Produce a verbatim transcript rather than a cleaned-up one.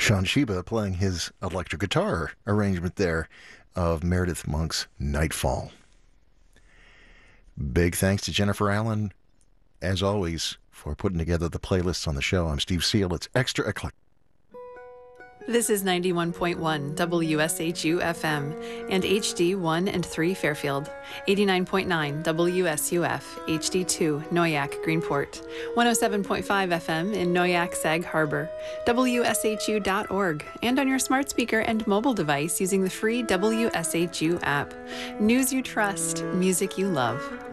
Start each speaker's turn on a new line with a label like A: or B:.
A: Sean Sheba playing his electric guitar arrangement there of Meredith Monk's Nightfall. Big thanks to Jennifer Allen, as always, for putting together the playlists on the show. I'm Steve Seal. It's Extra Eclectic.
B: This is ninety-one point one W S H U F M and H D one and three Fairfield, eighty-nine point nine W S U F, H D two Noyak Greenport, one oh seven point five F M in Noyak Sag Harbor, W S H U dot org, and on your smart speaker and mobile device using the free W S H U app. News you trust, music you love.